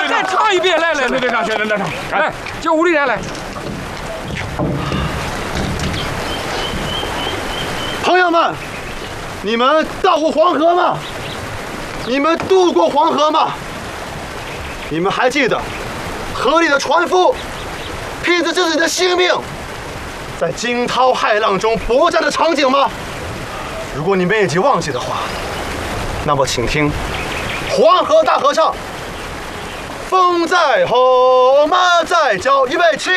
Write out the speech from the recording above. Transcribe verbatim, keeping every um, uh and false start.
队长，再唱一遍，来来，宣队队长，宣队队长，来，叫吴丽然来。 朋友们，你们到过黄河吗？你们渡过黄河吗？你们还记得河里的船夫拼着自己的性命，在惊涛骇浪中搏战的场景吗？如果你们已经忘记的话，那么请听黄河大合唱。风在吼，马在叫，预备起。